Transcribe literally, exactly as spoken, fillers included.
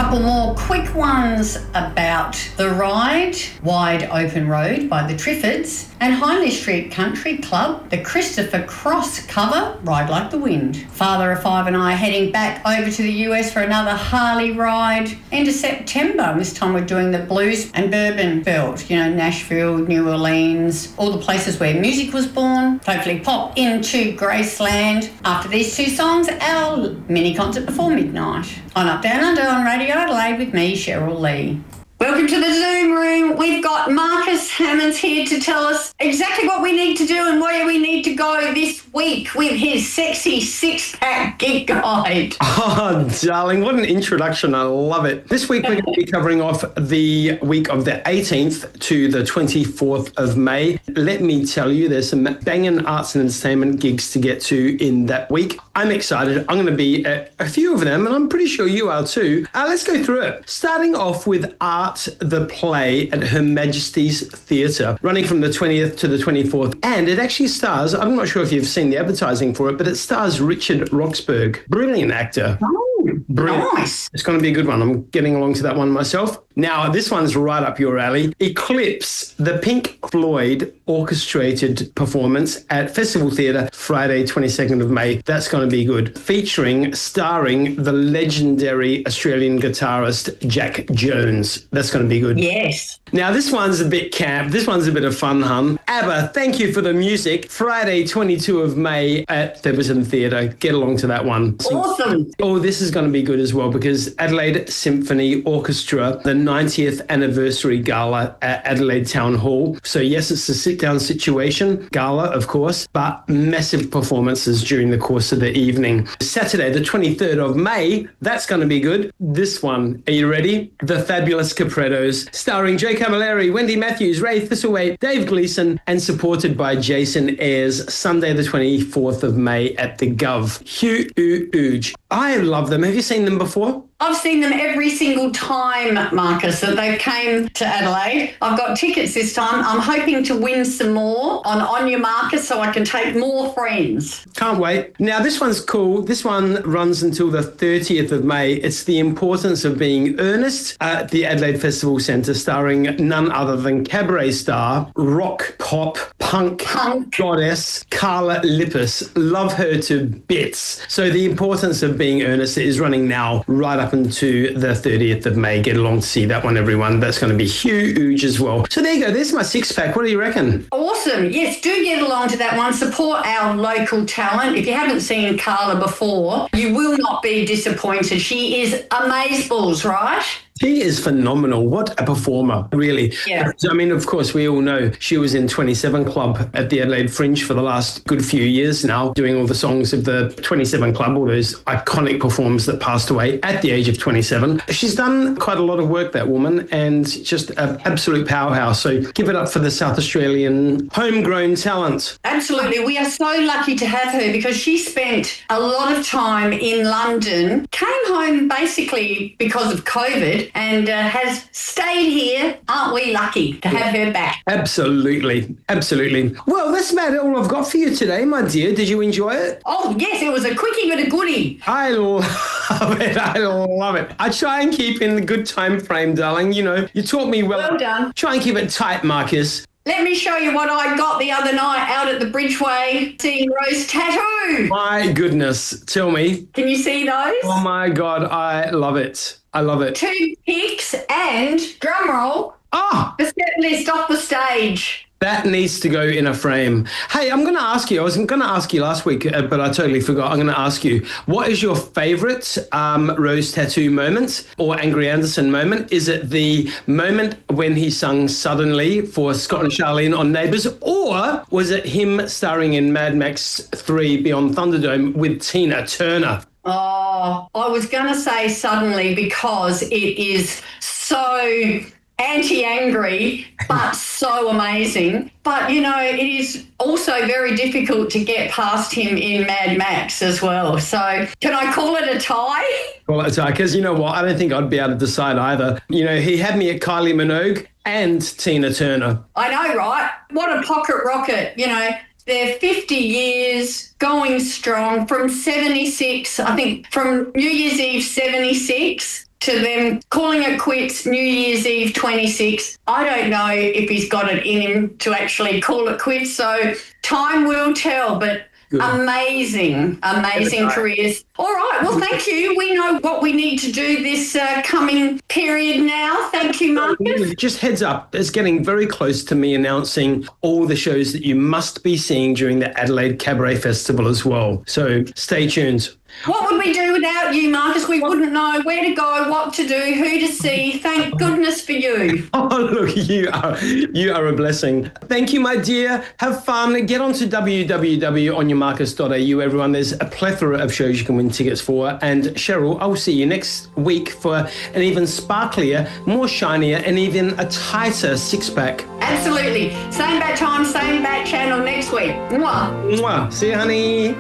couple more quick ones about The Ride, Wide Open Road by the Triffids, and Hindley Street Country Club, the Christopher Cross cover, Ride Like the Wind. Father of Five and I are heading back over to the U S for another Harley ride into September. And this time we're doing the blues and bourbon belt, you know, Nashville, New Orleans, all the places where music was born. Hopefully pop into Graceland. After these two songs, our mini concert before midnight. On Up Down Under on Radio Adelaide with me, Cheryl Lee. Welcome to the Zoom room. We've got Marcus Hammonds here to tell us exactly what we need to do and where we need to go this week with his sexy six-pack gig guide. Oh, darling, what an introduction. I love it. This week we're going to be covering off the week of the eighteenth to the twenty-fourth of May. Let me tell you, there's some banging arts and entertainment gigs to get to in that week. I'm excited. I'm going to be at a few of them, and I'm pretty sure you are too. Uh, let's go through it. Starting off with Art the Play at Her Majesty's Theatre, running from the twentieth to the twenty-fourth. And it actually stars, I'm not sure if you've seen the advertising for it, but it stars Richard Roxburgh. Brilliant actor. Oh, Brilliant. nice. It's going to be a good one. I'm getting along to that one myself. Now, this one's right up your alley. Eclipse, the Pink Floyd orchestrated performance at Festival Theatre, Friday, twenty-second of May. That's going to be good. Featuring, starring the legendary Australian guitarist Jack Jones. That's going to be good. Yes. Now, this one's a bit camp. This one's a bit of fun, hun. ABBA, Thank You for the Music. Friday, twenty-second of May at Theberton Theatre. Get along to that one. Awesome. Oh, this is going to be good as well, because Adelaide Symphony Orchestra, the ninetieth anniversary gala at Adelaide Town Hall. So yes, it's a sit-down situation, gala, of course, but massive performances during the course of the evening. Saturday, the twenty-third of May, that's going to be good. This one, are you ready? The Fabulous Caprettos, starring Jay Camilleri, Wendy Matthews, Ray Thistlethwaite, Dave Gleeson, and supported by Jason Ayres, Sunday, the twenty-fourth of May at the Gov. Huge. I love them. Have you seen them before? I've seen them every single time, Marcus, that they've came to Adelaide. I've got tickets this time. I'm hoping to win some more on On Your Marcus so I can take more friends. Can't wait. Now, this one's cool. This one runs until the thirtieth of May. It's The Importance of Being Earnest at the Adelaide Festival Centre, starring none other than cabaret star, rock, pop, punk, Punk. goddess, Carla Lippis. Love her to bits. So The Importance of Being Earnest is running now right up into the thirtieth of May. Get along to see that one, everyone. That's going to be huge as well. So there you go. There's my six-pack. What do you reckon? Awesome. Yes, do get along to that one. Support our local talent. If you haven't seen Carla before, you will not be disappointed. She is amazeballs, right? She is phenomenal. What a performer, really. Yeah. I mean, of course, we all know she was in twenty-seven Club at the Adelaide Fringe for the last good few years now, doing all the songs of the twenty-seven Club, all those iconic performers that passed away at the age of twenty-seven. She's done quite a lot of work, that woman, and just an absolute powerhouse. So give it up for the South Australian homegrown talent. Absolutely. We are so lucky to have her because she spent a lot of time in London, came home basically because of COVID, and uh, has stayed here. Aren't we lucky to have her back? Absolutely. Absolutely. Well, that's about all I've got for you today, my dear. Did you enjoy it? Oh, yes, it was a quickie but a goodie. I love it. I love it. I try and keep in the good time frame, darling. You know, you taught me well. Well done. Try and keep it tight, Marcus. Let me show you what I got the other night out at the Bridgeway seeing Rose Tattoo. My goodness. Tell me. Can you see those? Oh, my God. I love it. I love it. Two picks and, drum roll, Ah, the set list off the stage. that needs to go in a frame. Hey, I'm going to ask you, I was going to ask you last week, uh, but I totally forgot. I'm going to ask you, what is your favourite um, Rose Tattoo moment or Angry Anderson moment? Is it the moment when he sung Suddenly for Scott and Charlene on Neighbours, or was it him starring in Mad Max three Beyond Thunderdome with Tina Turner? Oh, I was going to say Suddenly because it is so anti-angry, but so amazing. But, you know, it is also very difficult to get past him in Mad Max as well. So can I call it a tie? Well, it's because you know what? I don't think I'd be able to decide either. You know, he had me at Kylie Minogue and Tina Turner. I know, right? What a pocket rocket, you know. They're fifty years going strong from seventy-six, I think from New Year's Eve seventy-six to them calling it quits New Year's Eve twenty-six. I don't know if he's got it in him to actually call it quits, so time will tell, but good. Amazing, amazing careers. All right, well, thank you. We know what we need to do this uh, coming period now. Thank you, Marcus. Just heads up, it's getting very close to me announcing all the shows that you must be seeing during the Adelaide Cabaret Festival as well. So stay tuned. What would we do without you, Marcus? We wouldn't know where to go, what to do, who to see. Thank goodness for you. Oh, look, you are you are a blessing. Thank you, my dear. Have fun. Get on to w w w dot on your marcus dot a u, everyone. There's a plethora of shows you can win tickets for. And Cheryl, I'll see you next week for an even sparklier, more shinier, and even a tighter six-pack. Absolutely. Same bat time, same bat channel next week. Mwah. Mwah. See you, honey.